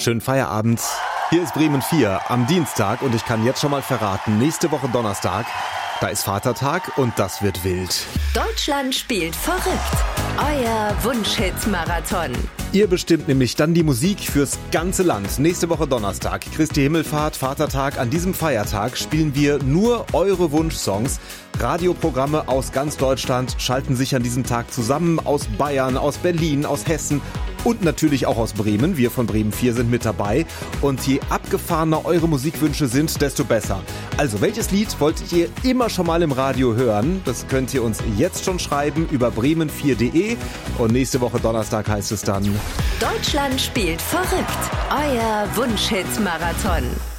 schönen Feierabend. Hier ist Bremen 4 am Dienstag und ich kann jetzt schon mal verraten, nächste Woche Donnerstag, da ist Vatertag und das wird wild. Deutschland spielt verrückt. Euer Wunschhit-Marathon. Ihr bestimmt nämlich dann die Musik fürs ganze Land. Nächste Woche Donnerstag, Christi Himmelfahrt, Vatertag. An diesem Feiertag spielen wir nur eure Wunschsongs. Radioprogramme aus ganz Deutschland schalten sich an diesem Tag zusammen. Aus Bayern, aus Berlin, aus Hessen und natürlich auch aus Bremen. Wir von Bremen 4 sind mit dabei. Und je abgefahrener eure Musikwünsche sind, desto besser. Also, welches Lied wolltet ihr immer schon mal im Radio hören? Das könnt ihr uns jetzt schon schreiben über bremen4.de. Und nächste Woche Donnerstag heißt es dann: Deutschland spielt verrückt. Euer Wunschhit-Marathon.